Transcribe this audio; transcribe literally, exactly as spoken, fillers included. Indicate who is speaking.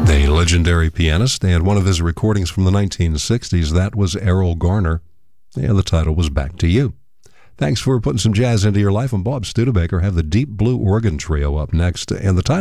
Speaker 1: A legendary pianist, and one of his recordings from the nineteen sixties, that was Errol Garner, and the title was Back to You. Thanks for putting some jazz into your life. I'm Bob Studebaker. Have the Deep Blue Organ Trio up next, and the title